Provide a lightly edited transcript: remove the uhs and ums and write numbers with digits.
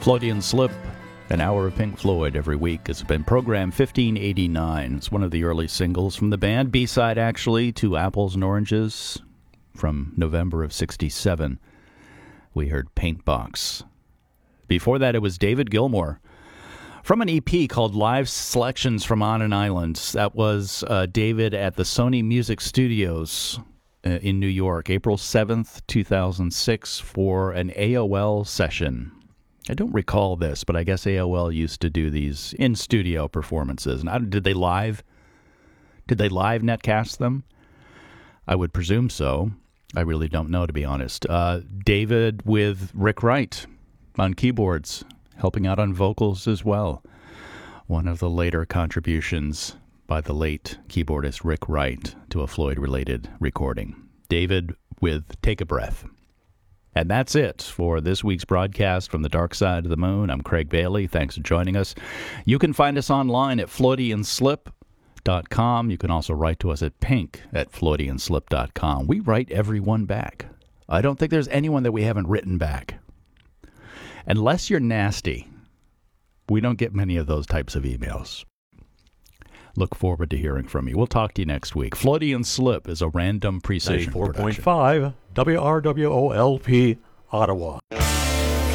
Freudian Slip, an hour of Pink Floyd every week. It's been program 1589. It's one of the early singles from the band, B-side actually, to Apples and Oranges from November of 67. We heard Paint Box. Before that, it was David Gilmour from an EP called Live Selections from On an Island. That was David at the Sony Music Studios in New York, April 7th, 2006, for an AOL session. I don't recall this, but I guess AOL used to do these in-studio performances. And did they live netcast them? I would presume so. I really don't know, to be honest. David with Rick Wright on keyboards, helping out on vocals as well. One of the later contributions by the late keyboardist Rick Wright to a Floyd-related recording. David with Take a Breath. And that's it for this week's broadcast from the Dark Side of the Moon. I'm Craig Bailey. Thanks for joining us. You can find us online at FloridianSlip.com. You can also write to us at pink@FloridianSlip.com. We write everyone back. I don't think there's anyone that we haven't written back. Unless you're nasty, we don't get many of those types of emails. Look forward to hearing from you. We'll talk to you next week. Freudian Slip is a Random Precision production. 94.5 WRWOLP, Ottawa.